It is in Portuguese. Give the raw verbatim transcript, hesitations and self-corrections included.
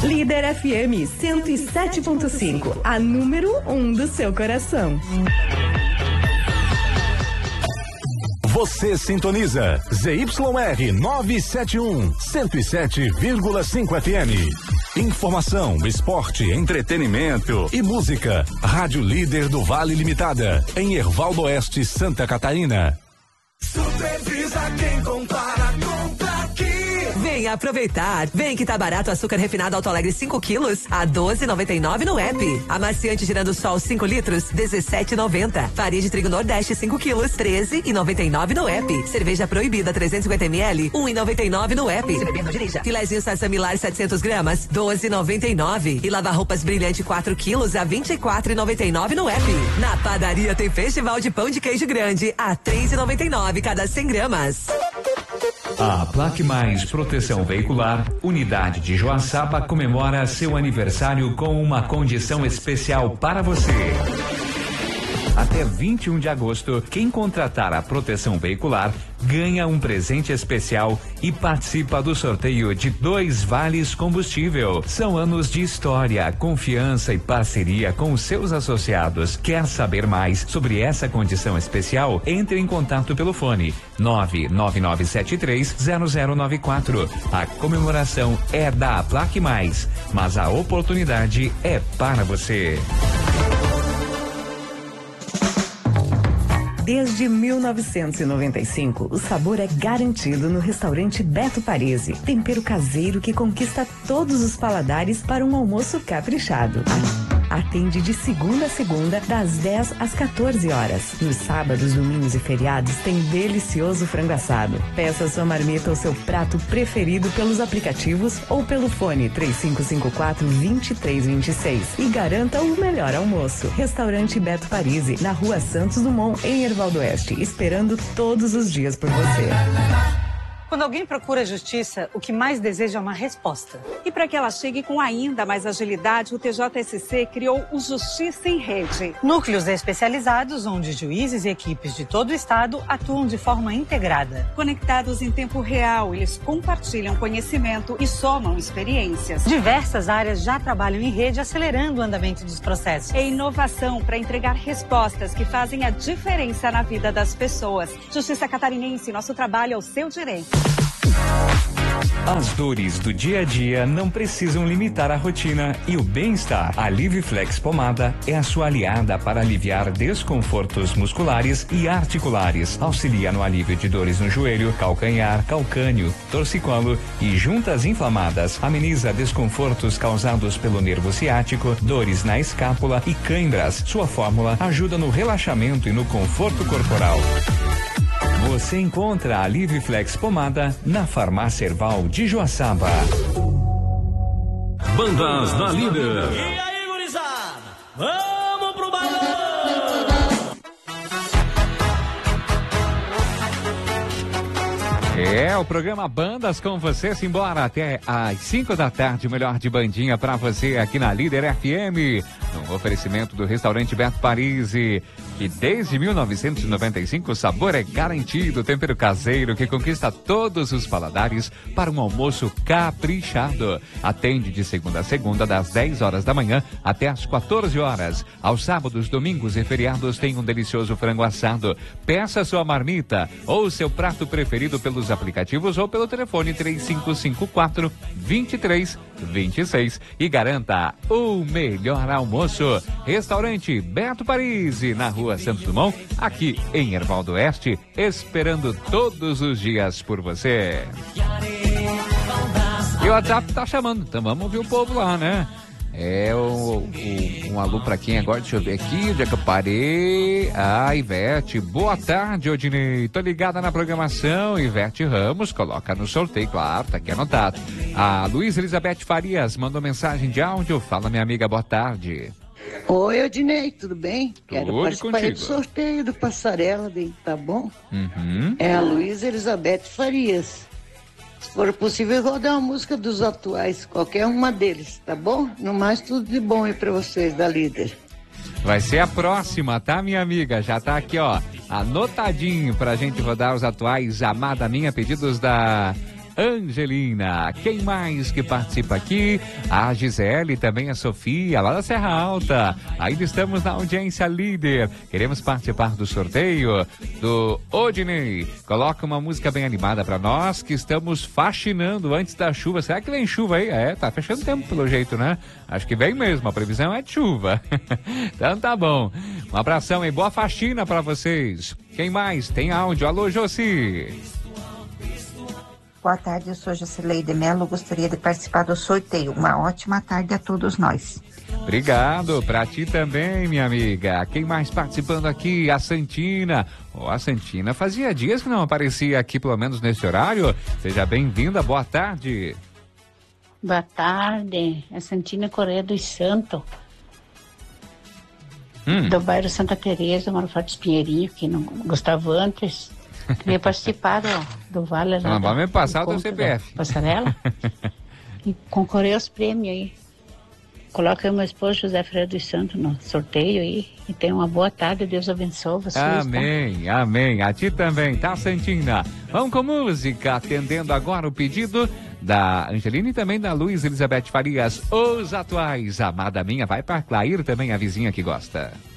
Líder F M cento e sete ponto cinco, a número um do seu coração. Você sintoniza Z Y R novecentos e setenta e um, cento e sete vírgula cinco F M. Informação, esporte, entretenimento e música. Rádio Líder do Vale Limitada, em Hervaldo Oeste, Santa Catarina. Supervisa quem compara, compra aqui. Vem aproveitar. Vem que tá barato o açúcar refinado Alto Alegre cinco quilos a doze e noventa e nove no app. Amaciante Girando Sol cinco litros dezessete e noventa. Farinha de trigo Nordeste cinco quilos treze e noventa e nove no app. Cerveja Proibida trezentos e cinquenta mililitros um e noventa e nove no app. Se beber, não dirija. Filézinho Sassamilar setecentos gramas doze e noventa e nove. E Lava Roupas Brilhante quatro quilos a vinte e quatro e noventa e nove no app. Na padaria tem Festival de Pão de Queijo Grande a três e noventa e nove cada cem gramas. A Plaque Mais Proteção Veicular, unidade de Joaçaba, comemora seu aniversário com uma condição especial para você. Até vinte e um de agosto, quem contratar a proteção veicular ganha um presente especial e participa do sorteio de dois vales combustível. São anos de história, confiança e parceria com os seus associados. Quer saber mais sobre essa condição especial? Entre em contato pelo fone nove nove nove sete três zero zero nove quatro. A comemoração é da Plaque Mais, mas a oportunidade é para você. Desde mil novecentos e noventa e cinco, o sabor é garantido no restaurante Beto Parisi. Tempero caseiro que conquista todos os paladares para um almoço caprichado. Atende de segunda a segunda, das dez às quatorze horas. Nos sábados, domingos e feriados tem delicioso frango assado. Peça sua marmita ou seu prato preferido pelos aplicativos ou pelo fone três cinco cinco quatro, dois três dois seis e garanta o melhor almoço. Restaurante Beto Parisi, na Rua Santos Dumont, em Hervaldo Oeste, esperando todos os dias por você. Quando alguém procura justiça, o que mais deseja é uma resposta. E para que ela chegue com ainda mais agilidade, o T J S C criou o Justiça em Rede. Núcleos especializados onde juízes e equipes de todo o estado atuam de forma integrada. Conectados em tempo real, eles compartilham conhecimento e somam experiências. Diversas áreas já trabalham em rede, acelerando o andamento dos processos. É inovação para entregar respostas que fazem a diferença na vida das pessoas. Justiça Catarinense, nosso trabalho é o seu direito. As dores do dia a dia não precisam limitar a rotina e o bem-estar. A Liviflex Pomada é a sua aliada para aliviar desconfortos musculares e articulares. Auxilia no alívio de dores no joelho, calcanhar, calcânio, torcicolo e juntas inflamadas. Ameniza desconfortos causados pelo nervo ciático, dores na escápula e câimbras. Sua fórmula ajuda no relaxamento e no conforto corporal. Você encontra a Liviflex Pomada na Farmácia Herval de Joaçaba. Bandas da Líder. E aí, gurizada? Vamos pro balão! É, o programa Bandas com você, simbora até às cinco da tarde, o melhor de bandinha pra você aqui na Líder F M, no oferecimento do restaurante Beto Parisi, que desde mil novecentos e noventa e cinco o sabor é garantido, tempero caseiro que conquista todos os paladares para um almoço caprichado. Atende de segunda a segunda, das dez horas da manhã até às quatorze horas. Aos sábados, domingos e feriados tem um delicioso frango assado. Peça sua marmita ou seu prato preferido pelos aplicativos ou pelo telefone três cinco cinco quatro, dois três dois seis e garanta o melhor almoço. Restaurante Beto Parisi, na Rua Santos Dumont, aqui em Hervaldo Oeste, esperando todos os dias por você. E o WhatsApp tá chamando, então vamos ouvir o povo lá, né? É o, o um alô pra quem agora, deixa eu ver aqui, onde é que eu parei? Ah, Ivete, boa tarde, Odinei, tô ligada na programação, Ivete Ramos, coloca no sorteio, claro, tá aqui anotado. A Luísa Elizabeth Farias mandou mensagem de áudio, fala minha amiga, boa tarde. Oi, Odinei, tudo bem? Tudo Quero participar contigo. do sorteio do Passarela, bem, tá bom? Uhum. É a Luísa Elizabeth Farias. Se for possível, rodar uma música dos atuais, qualquer uma deles, tá bom? No mais, tudo de bom aí pra vocês, da Líder. Vai ser a próxima, tá, minha amiga? Já tá aqui, ó, anotadinho pra gente rodar os atuais, amada minha, pedidos da Angelina. Quem mais que participa aqui? A Gisele, também a Sofia, lá da Serra Alta. Ainda estamos na audiência líder. Queremos participar do sorteio do Odinei. Coloca uma música bem animada para nós, que estamos faxinando antes da chuva. Será que vem chuva aí? É, tá fechando tempo pelo jeito, né? Acho que vem mesmo, a previsão é de chuva. Então tá bom. Um abração e boa faxina para vocês. Quem mais? Tem áudio. Alô, Josi. Boa tarde, eu sou Jocileide Melo, gostaria de participar do sorteio. Uma ótima tarde a todos nós. Obrigado, pra ti também, minha amiga. Quem mais participando aqui? A Santina. Oh, a Santina fazia dias que não aparecia aqui, pelo menos nesse horário. Seja bem-vinda, boa tarde. Boa tarde, é Santina Correia dos Santos. Hum. Do bairro Santa Teresa, moro Forte Pinheirinho, que não gostava antes. Queria participar do, do Vale. Não, vai me passar o teu C P F. Passarela. E concorrer aos prêmios aí. Coloca aí o meu esposo José Freire dos Santos no sorteio aí. E tenha uma boa tarde, Deus abençoe vocês. Amém, tá? Amém. A ti também, tá, Santina? Vamos com música, atendendo agora o pedido da Angelina e também da Luiz Elizabeth Farias. Os atuais, amada minha, vai pra Clair também, a vizinha que gosta.